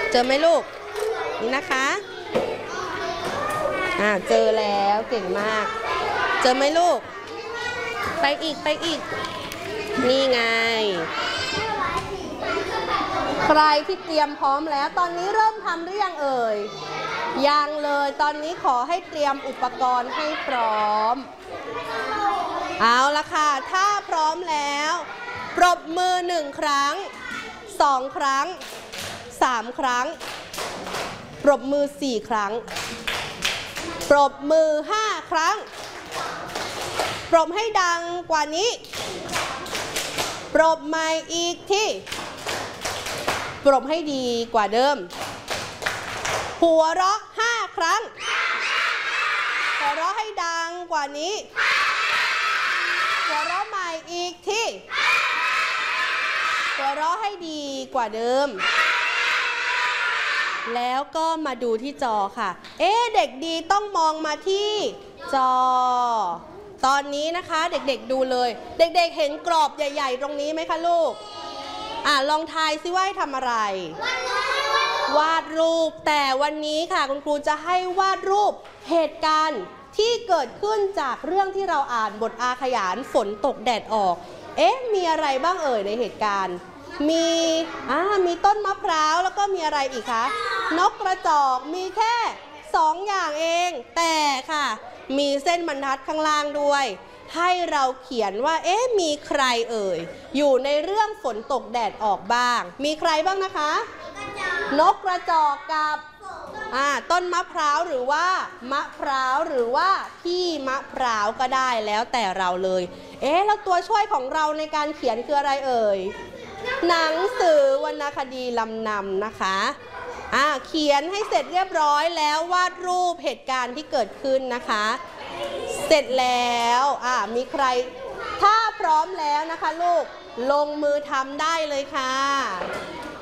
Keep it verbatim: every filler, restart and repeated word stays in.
เจอไหมลูกนี่นะคะอ่าเจอแล้วเก่งมากเจอไหมลูกไปอีกไปอีกนี่ไงใครที่เตรียมพร้อมแล้วตอนนี้เริ่มทำหรือยังเอ่ยยังเลยตอนนี้ขอให้เตรียมอุปกรณ์ให้พร้อมเอาละค่ะถ้าพร้อมแล้วปรบมือหนึ่งครั้งสองครั้งสามครั้งปรบมือสี่ครั้งปรบมือห้าครั้งปรบให้ดังกว่านี้ปรบใหม่อีกที่ปรบให้ดีกว่าเดิมหัวเราะห้าครั้งหัวเราะให้ดังกว่านี้หัวเราะใหม่อีกที่หัวเราะให้ดีกว่าเดิมแล้วก็มาดูที่จอค่ะเอ๊ะเด็กดีต้องมองมาที่จอตอนนี้นะคะเด็กๆดูเลยเด็กๆเห็นกรอบใหญ่ๆตรงนี้ไหมคะลูกอ่ะลองทายซิว่าให้ทำอะไรวาดรูปแต่วันนี้ค่ะคุณครูจะให้วาดรูปเหตุการณ์ที่เกิดขึ้นจากเรื่องที่เราอ่านบทอาขยานฝนตกแดดออกเอ๊ะมีอะไรบ้างเอ่ยในเหตุการณ์มีอ่ามีต้นมะพร้าวแล้วก็มีอะไรอีกคะนกกระจอกมีแค่สองอย่างเองแต่ค่ะมีเส้นบรรทัดข้างล่างด้วยให้เราเขียนว่าเอ๊ะมีใครเอ่ยอยู่ในเรื่องฝนตกแดดออกบ้างมีใครบ้างนะคะนกกระจอกกับอ่าต้นมะพร้าวหรือว่ามะพร้าวหรือว่าพี่มะพร้าวก็ได้แล้วแต่เราเลยเอ๊ะแล้วตัวช่วยของเราในการเขียนคืออะไรเอ่ยหนังสือวรรณคดีลำนำนะคะอ่าเขียนให้เสร็จเรียบร้อยแล้ววาดรูปเหตุการณ์ที่เกิดขึ้นนะคะเสร็จแล้วอ่ามีใครถ้าพร้อมแล้วนะคะลูกลงมือทำได้เลยค่ะ